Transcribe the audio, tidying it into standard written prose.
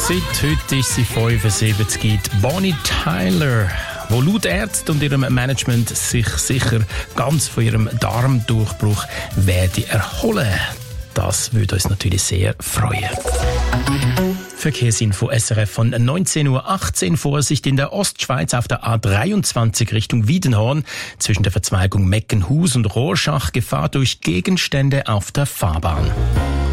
Seit heute ist sie 75, die Bonnie Tyler, wo laut Ärzten und ihrem Management sich sicher ganz von ihrem Darmdurchbruch werde erholen. Das würde uns natürlich sehr freuen. Verkehrsinfo SRF von 19:18 Uhr. Vorsicht in der Ostschweiz auf der A23 Richtung Wiedenhorn. Zwischen der Verzweigung Meckenhus und Rorschach Gefahr durch Gegenstände auf der Fahrbahn.